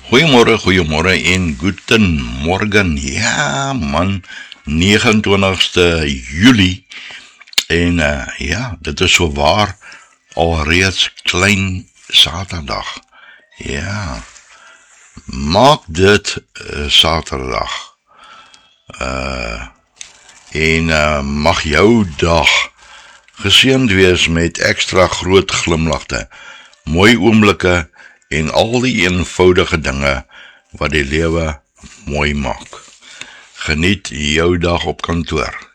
Goeiemôre en guten morgen. Ja man, 29ste Julie. En ja, dit is so waar alreeds klein Saterdag. Ja, maak dit Saterdag. En mag jou dag geseënd wees met ekstra groot glimlagte, mooi oomblikke en al die eenvoudige dinge wat die lewe mooi maak. Geniet jou dag op kantoor.